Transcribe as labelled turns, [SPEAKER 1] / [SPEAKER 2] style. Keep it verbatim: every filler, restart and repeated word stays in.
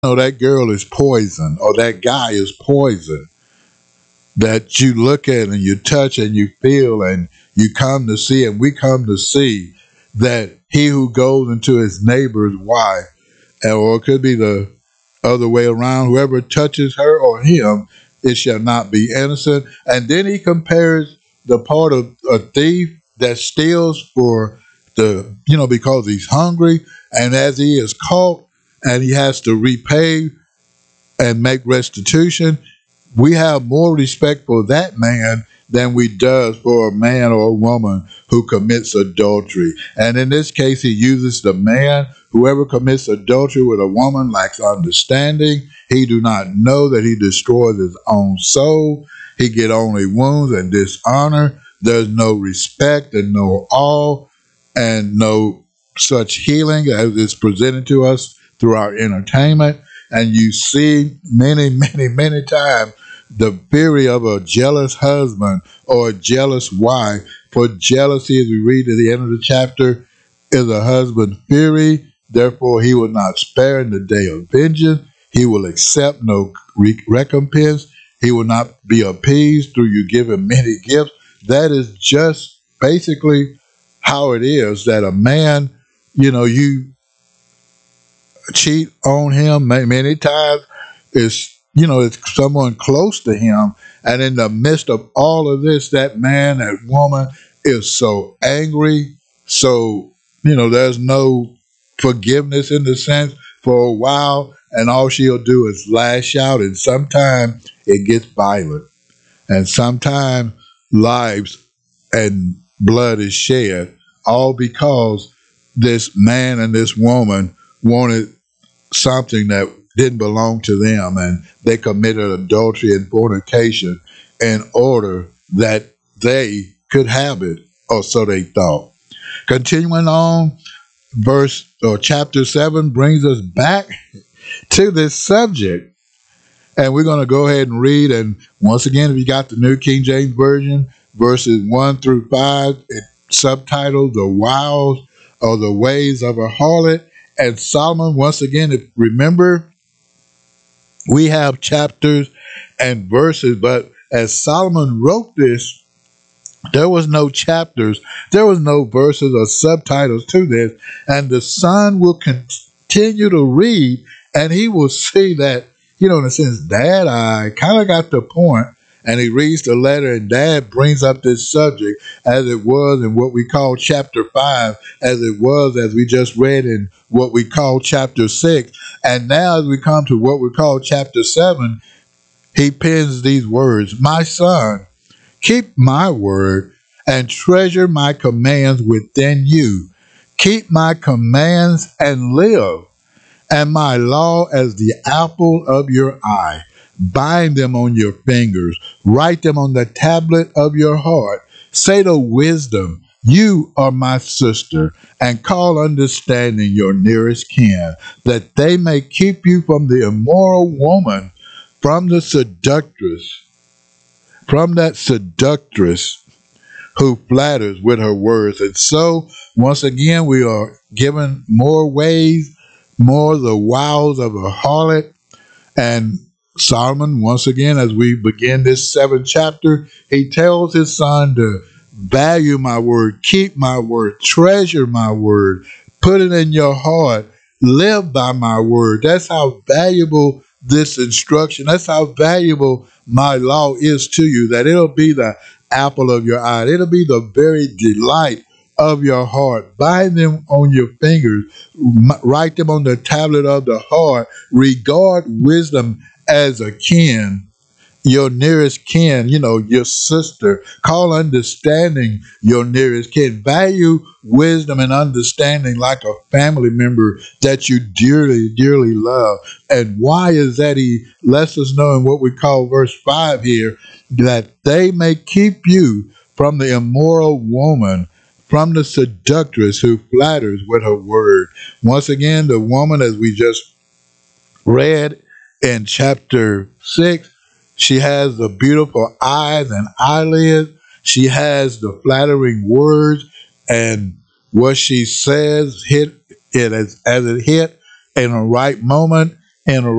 [SPEAKER 1] know that girl is poison or that guy is poison, that you look at and you touch and you feel and you come to see, and we come to see that he who goes into his neighbor's wife, or it could be the other way around, whoever touches her or him, it shall not be innocent. And then he compares the part of a thief that steals for the, you know, because he's hungry, and as he is caught and he has to repay and make restitution, we have more respect for that man than we does for a man or a woman who commits adultery. And in this case, he uses the man. Whoever commits adultery with a woman lacks understanding. He do not know that he destroys his own soul. He get only wounds and dishonor. There's no respect and no awe and no such healing as is presented to us through our entertainment. And you see many, many, many times the fury of a jealous husband or a jealous wife. For jealousy, as we read at the end of the chapter, is a husband's fury. Therefore, he will not spare in the day of vengeance. He will accept no re- recompense. He will not be appeased through you giving many gifts. That is just basically how it is, that a man, you know, you cheat on him many times. It's, you know, it's someone close to him. And in the midst of all of this, that man, that woman is so angry. So, you know, there's no forgiveness in the sense for a while. And all she'll do is lash out. And sometimes it gets violent. And sometimes lives and blood is shed, all because this man and this woman wanted something that didn't belong to them, and they committed adultery and fornication in order that they could have it, or so they thought. Continuing on, verse or chapter seven brings us back to this subject, and we're going to go ahead and read. And once again, if you got the New King James Version, verses one through five, it subtitled "The Wiles or the Ways of a Harlot." And Solomon, once again, if remember, we have chapters and verses, but as Solomon wrote this, there was no chapters, there was no verses or subtitles to this, and the son will continue to read, and he will see that, you know, in a sense, Dad, I kind of got the point. And he reads the letter, and Dad brings up this subject as it was in what we call chapter five, as it was as we just read in what we call chapter six. And now as we come to what we call chapter seven, he pens these words: "My son, keep my word and treasure my commands within you. Keep my commands and live, and my law as the apple of your eye. Bind them on your fingers, write them on the tablet of your heart. Say to wisdom, you are my sister, and call understanding your nearest kin, that they may keep you from the immoral woman, from the seductress, from that seductress who flatters with her words." And so, once again, we are given more ways, more the wiles of a harlot. And Solomon, once again, as we begin this seventh chapter, he tells his son to value my word, keep my word, treasure my word, put it in your heart, live by my word. That's how valuable this instruction, that's how valuable my law is to you, that it'll be the apple of your eye. It'll be the very delight of your heart. Bind them on your fingers, write them on the tablet of the heart. Regard wisdom as a kin, your nearest kin, you know, your sister. Call understanding your nearest kin. Value wisdom and understanding like a family member that you dearly, dearly love. And why is that? He lets us know in what we call verse five here, that they may keep you from the immoral woman, from the seductress who flatters with her word. Once again, the woman, as we just read in chapter six, she has the beautiful eyes and eyelids. She has the flattering words, and what she says hit it as, as it hit in a right moment, in a